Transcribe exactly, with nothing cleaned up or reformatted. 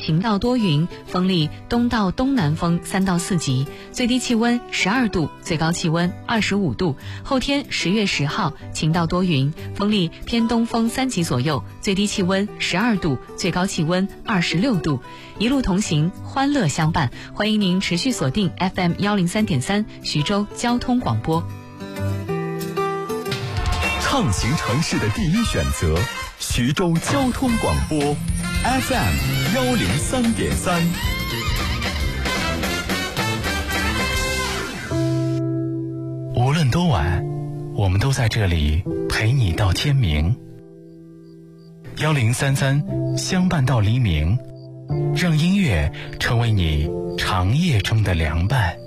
晴到多云，风力东到东南风三到四级，最低气温十二度，最高气温二十五度。后天十月十号晴到多云，风力偏东风三级左右，最低气温十二度，最高气温二十六度。一路同行，欢乐相伴，欢迎您持续锁定 F M 幺零三点三徐州交通广播。 畅行城市的第一选择，徐州交通广播 F M 幺零三点三。 无论多晚，我们都在这里陪你到天明。幺零三三相伴到黎明，让音乐成为你长夜中的凉伴。